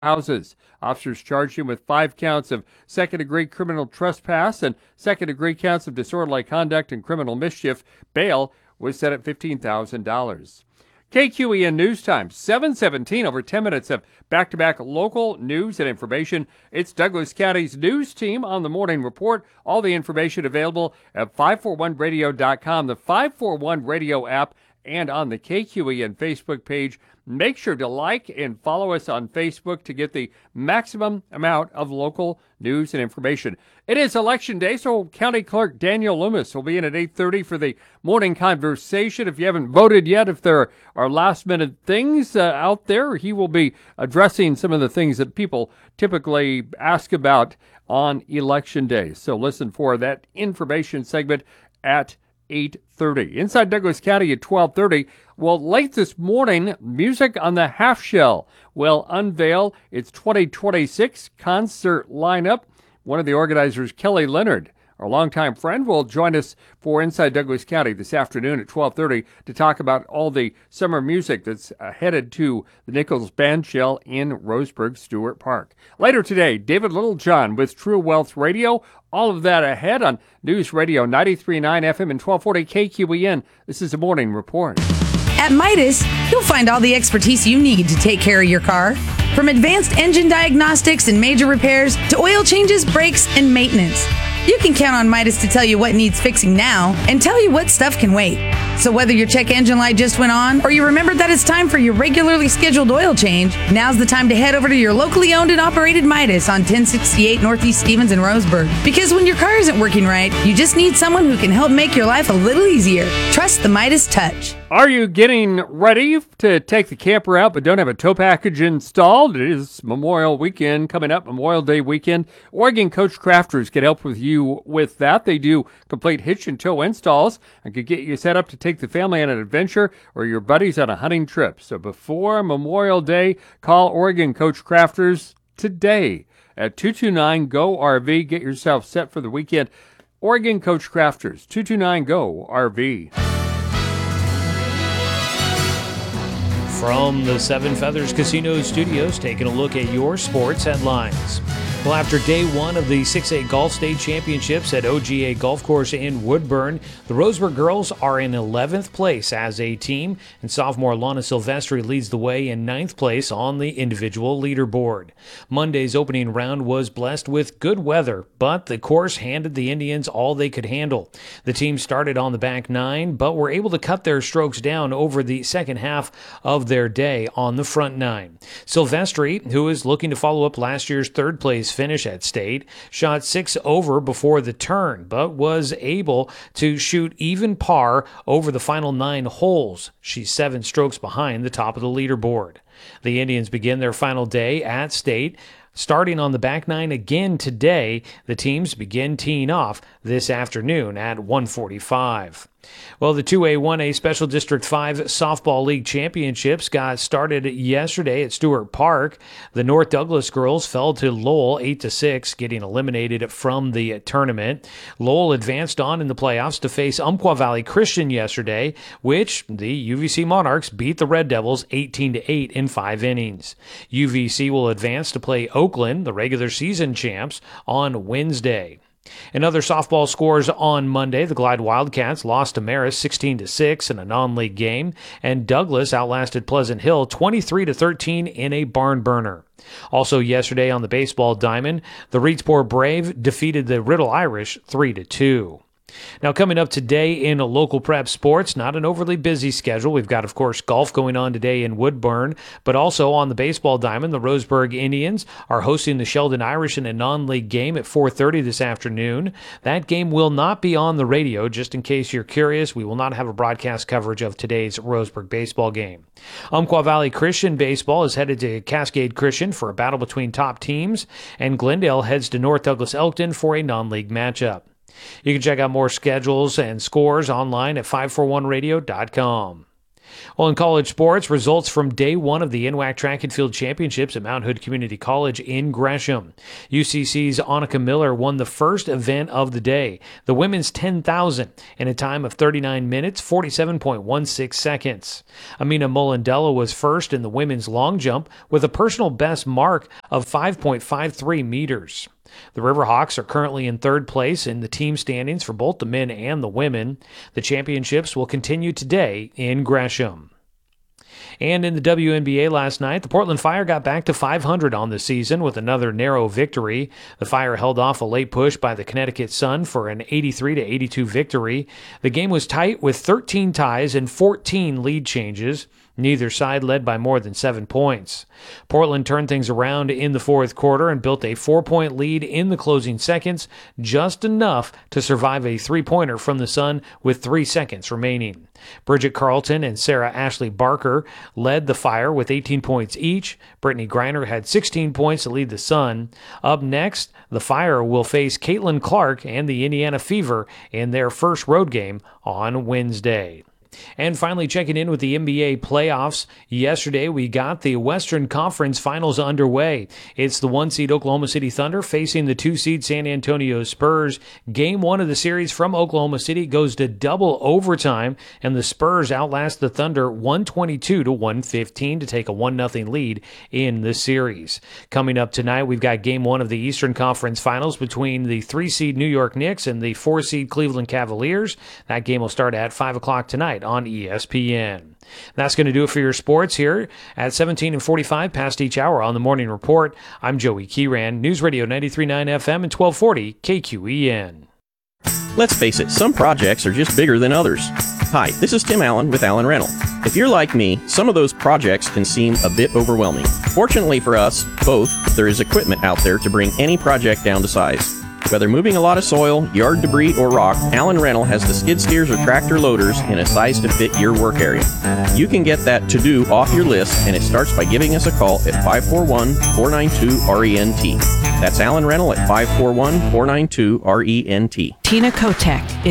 houses. Officers charged him with 5 counts of second-degree criminal trespass and second-degree counts of disorderly conduct and criminal mischief. Bail was set at $15,000. KQEN News Time, 7:17, over 10 minutes of back-to-back local news and information. It's Douglas County's news team on the Morning Report. All the information available at 541radio.com, the 541 Radio app, and on the KQEN Facebook page. Make sure to like and follow us on Facebook to get the maximum amount of local news and information. It is Election Day, so County Clerk Daniel Loomis will be in at 8:30 for the morning conversation. If you haven't voted yet, if there are last-minute things out there, he will be addressing some of the things that people typically ask about on Election Day. So listen for that information segment at 8:30. Inside Douglas County at 12:30. Well, late this morning, Music on the Half Shell will unveil its 2026 concert lineup. One of the organizers, Kelly Leonard, our longtime friend, will join us for Inside Douglas County this afternoon at 12:30 to talk about all the summer music that's headed to the Nichols Bandshell in Roseburg Stewart Park. Later today, David Littlejohn with True Wealth Radio. All of that ahead on News Radio 93.9 FM and 1240 KQEN. This is the Morning Report. At Midas, you'll find all the expertise you need to take care of your car. From advanced engine diagnostics and major repairs to oil changes, brakes, and maintenance. You can count on Midas to tell you what needs fixing now and tell you what stuff can wait. So whether your check engine light just went on or you remembered that it's time for your regularly scheduled oil change, now's the time to head over to your locally owned and operated Midas on 1068 Northeast Stevens in Roseburg. Because when your car isn't working right, you just need someone who can help make your life a little easier. Trust the Midas touch. Are you getting ready to take the camper out but don't have a tow package installed? It is Memorial Weekend coming up, Memorial Day weekend. Oregon Coach Crafters can help with you with that. They do complete hitch and tow installs and could get you set up to take the family on an adventure or your buddies on a hunting trip. So before Memorial Day, call Oregon Coach Crafters today at 229-GO-RV. Get yourself set for the weekend. Oregon Coach Crafters, 229-GO-RV. From the Seven Feathers Casino Studios, taking a look at your sports headlines. Well, after day one of the 6A Golf State Championships at OGA Golf Course in Woodburn, the Roseburg girls are in 11th place as a team, and sophomore Lana Silvestri leads the way in 9th place on the individual leaderboard. Monday's opening round was blessed with good weather, but the course handed the Indians all they could handle. The team started on the back nine, but were able to cut their strokes down over the second half of their day on the front nine. Silvestri, who is looking to follow up last year's third place finish at State, shot 6 over before the turn, but was able to shoot even par over the final 9 holes. She's 7 strokes behind the top of the leaderboard. The Indians begin their final day at State. Starting on the back nine again today, the teams begin teeing off this afternoon at 1:45. Well, the 2A, 1A Special District 5 Softball League Championships got started yesterday at Stewart Park. The North Douglas girls fell to Lowell 8-6, getting eliminated from the tournament. Lowell advanced on in the playoffs to face Umpqua Valley Christian yesterday, which the UVC Monarchs beat the Red Devils 18-8 in 5 innings. UVC will advance to play Oakland, the regular season champs, on Wednesday. In other softball scores on Monday, the Glide Wildcats lost to Marist 16-6 in a non-league game, and Douglas outlasted Pleasant Hill 23-13 in a barn burner. Also yesterday on the baseball diamond, the Reedsport Brave defeated the Riddle Irish 3-2. Now, coming up today in local prep sports, not an overly busy schedule. We've got, of course, golf going on today in Woodburn, but also on the baseball diamond, the Roseburg Indians are hosting the Sheldon Irish in a non-league game at 4:30 this afternoon. That game will not be on the radio, just in case you're curious. We will not have a broadcast coverage of today's Roseburg baseball game. Umpqua Valley Christian baseball is headed to Cascade Christian for a battle between top teams, and Glendale heads to North Douglas Elkton for a non-league matchup. You can check out more schedules and scores online at 541radio.com. Well, in college sports, results from day one of the NWAC Track and Field Championships at Mount Hood Community College in Gresham. UCC's Annika Miller won the first event of the day, the women's 10,000, in a time of 39 minutes, 47.16 seconds. Amina Molendella was first in the women's long jump with a personal best mark of 5.53 meters. The Riverhawks are currently in third place in the team standings for both the men and the women. The championships will continue today in Gresham. And in the WNBA last night, the Portland Fire got back to 500 on the season with another narrow victory. The Fire held off a late push by the Connecticut Sun for an 83-82 victory. The game was tight with 13 ties and 14 lead changes. Neither side led by more than 7 points. Portland turned things around in the fourth quarter and built a 4-point lead in the closing seconds, just enough to survive a three-pointer from the Sun with 3 seconds remaining. Bridget Carlton and Sarah Ashley Barker led the Fire with 18 points each. Brittany Griner had 16 points to lead the Sun. Up next, the Fire will face Caitlin Clark and the Indiana Fever in their first road game on Wednesday. And finally, checking in with the NBA playoffs. Yesterday, we got the Western Conference Finals underway. It's the 1-seed Oklahoma City Thunder facing the 2-seed San Antonio Spurs. Game 1 of the series from Oklahoma City goes to double overtime, and the Spurs outlast the Thunder 122-115 to take a 1-0 lead in the series. Coming up tonight, we've got Game 1 of the Eastern Conference Finals between the 3-seed New York Knicks and the 4-seed Cleveland Cavaliers. That game will start at 5 o'clock tonight on ESPN. That's going to do it for your sports here at 17 and 45 past each hour on the Morning Report. I'm Joey Kieran, News Radio 93.9 FM and 1240 KQEN. Let's face it, some projects are just bigger than others. Hi, this is Tim Allen with Allen Rental. If you're like me, some of those projects can seem a bit overwhelming. Fortunately for us, both, there is equipment out there to bring any project down to size. Whether moving a lot of soil, yard debris, or rock, Allen Rental has the skid steers or tractor loaders in a size to fit your work area. You can get that to-do off your list, and it starts by giving us a call at 541-492-RENT. That's Allen Rental at 541-492-RENT. Tina Kotek